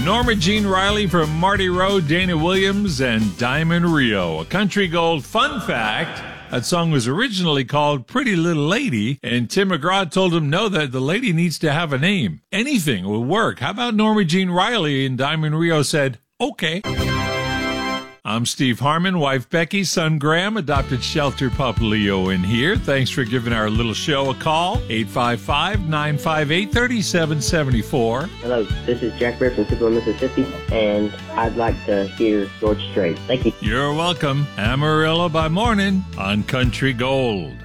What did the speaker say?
Norma Jean Riley from Marty Rowe, Dana Williams, and Diamond Rio. A Country Gold fun fact. That song was originally called Pretty Little Lady, and Tim McGraw told him no, that the lady needs to have a name. Anything will work. How about Norma Jean Riley? And Diamond Rio said, okay. I'm Steve Harmon, wife Becky, son Graham, adopted shelter pup Leo in here. Thanks for giving our little show a call, 855-958-3774. Hello, this is Jack Bear from Tupelo, Mississippi, and I'd like to hear George Strait. Thank you. You're welcome. Amarillo by Morning on Country Gold.